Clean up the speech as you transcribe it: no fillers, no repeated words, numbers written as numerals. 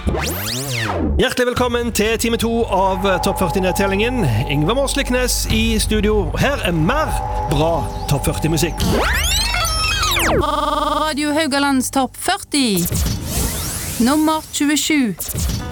Hjertelig velkommen til time 2 av Topp 40-nedtellingen. Yngve Morsliknes i studio. Her mer bra Topp 40-musikk. Radio Haugalands Topp 40. Nummer 27.